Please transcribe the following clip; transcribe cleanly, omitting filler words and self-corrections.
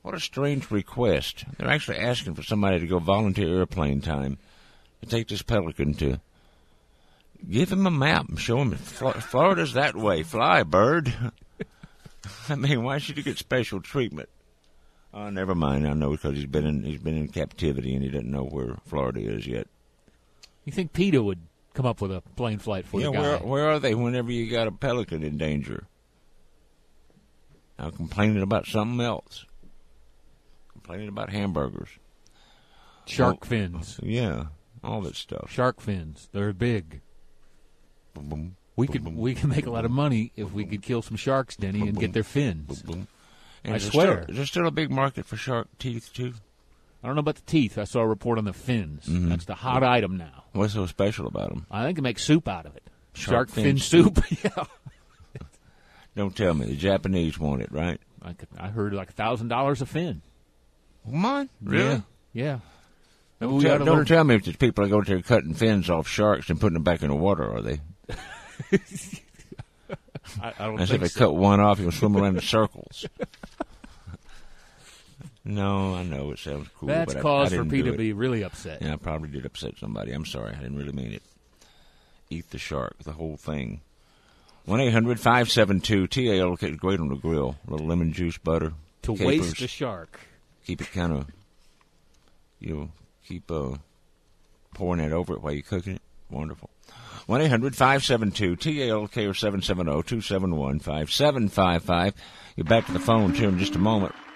What a strange request. They're actually asking for somebody to go volunteer airplane time to take this pelican to give him a map and show him Florida's that way. Fly, bird. I mean, why should he get special treatment? Oh, never mind. I know because he's been in captivity and he doesn't know where Florida is yet. You think PETA would come up with a plane flight for the guy? Where are they whenever you got a pelican in danger? Now complaining about something else. Complaining about hamburgers. Shark fins. Yeah, all that stuff. Shark fins. They're big. Boom, boom, We boom, could make a lot of money if we could kill some sharks, Denny, and get their fins. boom, boom. And I swear. Is there still a big market for shark teeth, too? I don't know about the teeth. I saw a report on the fins. Mm-hmm. That's the hot item now. What's so special about them? I think they make soup out of it. Shark fin fin soup. Yeah. Don't tell me. The Japanese want it, right? I heard like $1,000 a fin. Come on. Really? Yeah. Don't tell me if there's people that go there cutting fins off sharks and putting them back in the water, are they? I don't As think if they cut one off, you'll swim around in circles. No, I know it sounds cool. That's but cause I for didn't PETA do to be really upset. Yeah, I probably did upset somebody. I'm sorry. I didn't really mean it. Eat the shark, the whole thing. 1-800-572-TAL. Great on the grill. A little lemon juice, butter. To capers. waste the shark. Keep it kind of, keep pouring it over it while you're cooking it. Wonderful. 1-800-572-TALK or 770-271-5755. You're back to the phone here in just a moment.